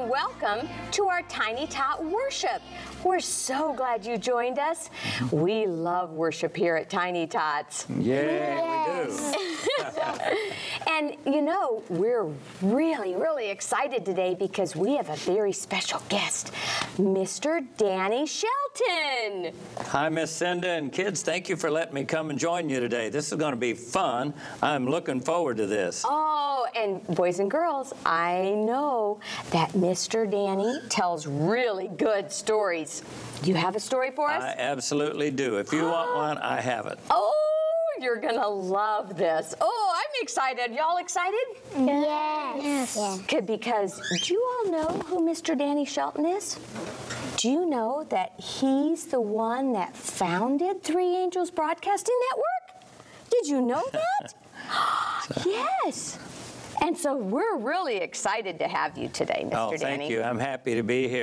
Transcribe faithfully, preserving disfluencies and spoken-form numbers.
welcome to our Tiny Tot Worship. We're so glad you joined us. We love worship here at Tiny Tots. Yeah, we do. And you know, we're really, really excited today because we have a very special guest, Mister Danny Shelton. Hi, Miss Cinda, and kids, thank you for letting me come and join you today. This is going to be fun. I'm looking forward to this. Oh, and boys and girls, I know that Mister Danny tells really good stories. Do you have a story for us? I absolutely do. If you want one, I have it. Oh, you're gonna love this. Oh, I'm excited. Y'all excited? Yes. Yes. Good, because do you all know who Mister Danny Shelton is? Do you know that he's the one that founded Three Angels Broadcasting Network? Did you know that? Yes. And so we're really excited to have you today, Mister Oh, Danny. thank you. I'm happy to be here.